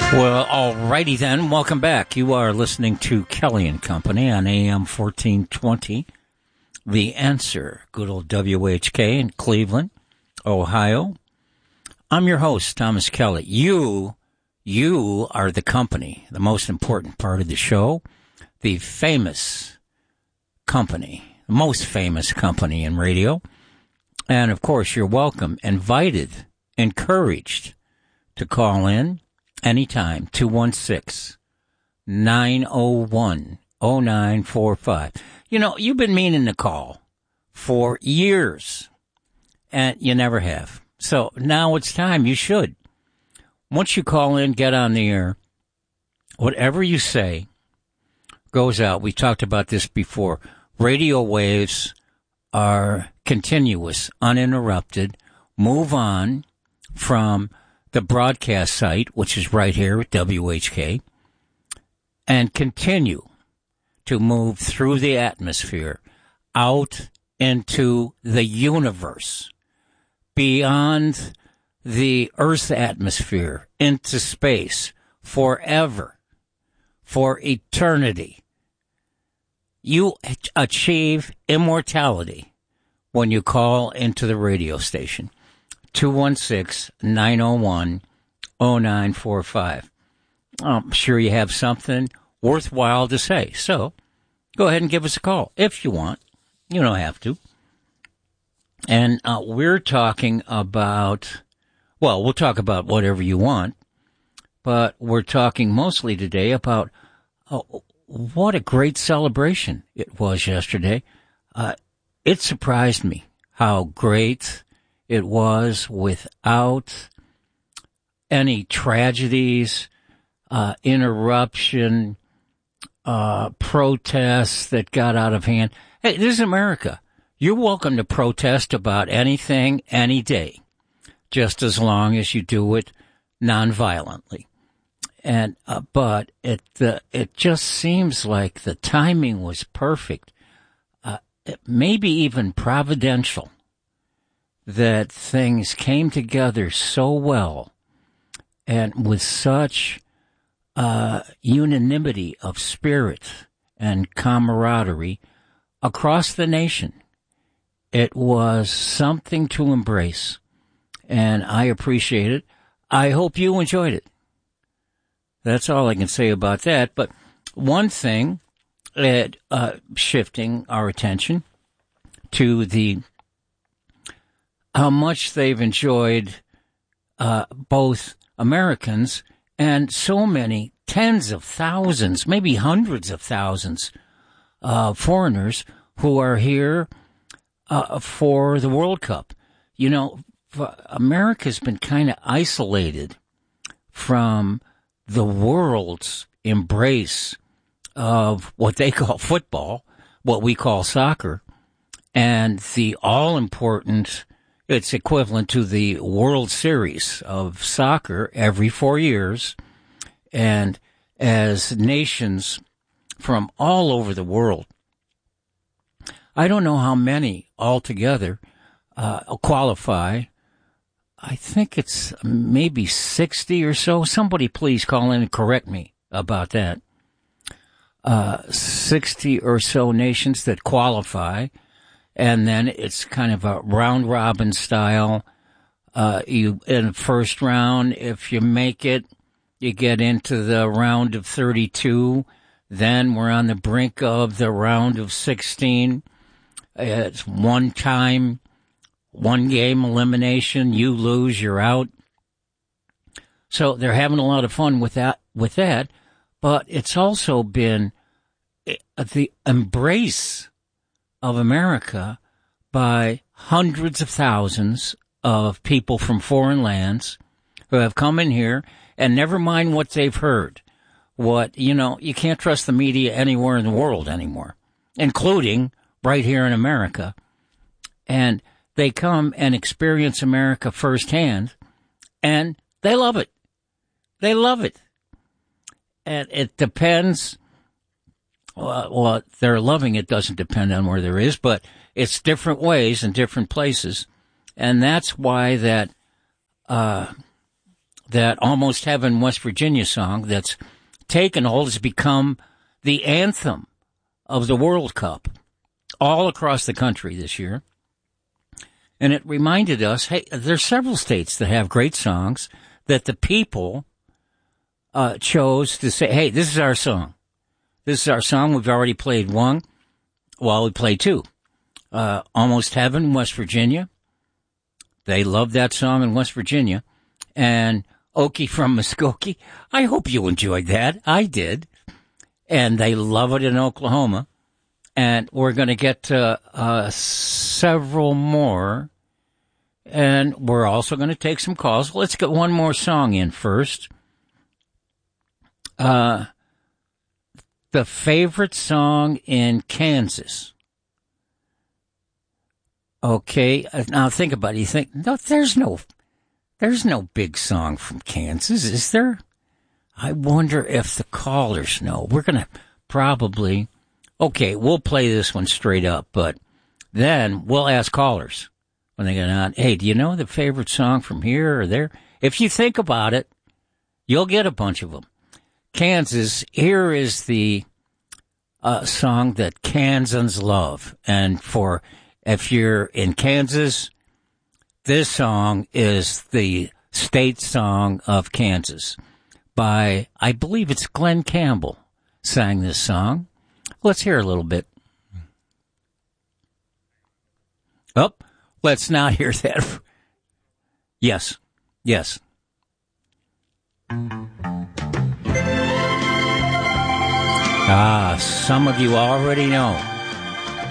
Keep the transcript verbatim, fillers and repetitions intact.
Well, alrighty then. Welcome back. You are listening to Kelly and Company on A M fourteen twenty. The Answer, good old W H K in Cleveland, Ohio. I'm your host, Thomas Kelly. You, you are the company, the most important part of the show, the famous company, the most famous company in radio. And, of course, you're welcome, invited, encouraged to call in anytime, two one six, nine oh one, oh nine four five. You know, you've been meaning to call for years, and you never have. So now it's time. You should. Once you call in, get on the air. Whatever you say goes out. We talked about this before. Radio waves are continuous, uninterrupted. Move on from the broadcast site, which is right here at W H K, and continue to move through the atmosphere out into the universe, beyond the Earth's atmosphere, into space, forever, for eternity. You achieve immortality when you call into the radio station. two one six, nine oh one, oh nine four five. I'm sure you have something worthwhile to say. So go ahead and give us a call if you want. You don't have to. And uh, we're talking about, well, we'll talk about whatever you want, but we're talking mostly today about uh, what a great celebration it was yesterday. Uh, it surprised me how great it was without any tragedies, uh, interruption, uh, protests that got out of hand. Hey, this is America. You're welcome to protest about anything, any day, just as long as you do it nonviolently. And, uh, but it, uh, it just seems like the timing was perfect, uh, maybe even providential, that things came together so well and with such uh, unanimity of spirit and camaraderie across the nation. It was something to embrace, and I appreciate it. I hope you enjoyed it. That's all I can say about that. But one thing, uh, uh, shifting our attention to the how much they've enjoyed uh, both Americans and so many tens of thousands, maybe hundreds of thousands of foreigners who are here uh, for the World Cup. You know, America's been kind of isolated from the world's embrace of what they call football, what we call soccer, and the all-important, it's equivalent to the World Series of soccer every four years. And as nations from all over the world, I don't know how many altogether uh, qualify. I think it's maybe sixty or so. Somebody please call in and correct me about that. Uh, sixty or so nations that qualify. And then it's kind of a round-robin style. Uh, you in the first round, if you make it, you get into the round of thirty-two. Then we're on the brink of the round of sixteen. It's one time, one game elimination. You lose, you're out. So they're having a lot of fun with that. With that, but it's also been the embrace of America by hundreds of thousands of people from foreign lands who have come in here, and never mind what they've heard. What, you know, you can't trust the media anywhere in the world anymore, including right here in America. And they come and experience America firsthand, and they love it. They love it. And it depends. Well, well, they're loving it doesn't depend on where there is, but it's different ways in different places. And that's why that uh, that Almost Heaven, West Virginia song that's taken hold has become the anthem of the World Cup all across the country this year. And it reminded us, hey, there's several states that have great songs that the people uh, chose to say, hey, this is our song. This is our song. We've already played one. Well, we played two. Uh, Almost Heaven, West Virginia. They love that song in West Virginia. And Okie from Muskogee. I hope you enjoyed that. I did. And they love it in Oklahoma. And we're going to get uh, uh, several more. And we're also going to take some calls. Let's get one more song in first. Uh, the favorite song in Kansas. Okay, now think about it. You think, no, there's no, there's no big song from Kansas, is there? I wonder if the callers know. We're going to probably, okay, we'll play this one straight up, but then we'll ask callers when they get on, hey, do you know the favorite song from here or there? If you think about it, you'll get a bunch of them. Kansas, here is the uh, song that Kansans love. And for, if you're in Kansas, this song is the state song of Kansas by, I believe it's Glenn Campbell sang this song. Let's hear a little bit. Oh, let's not hear that. Yes, yes. Ah, some of you already know.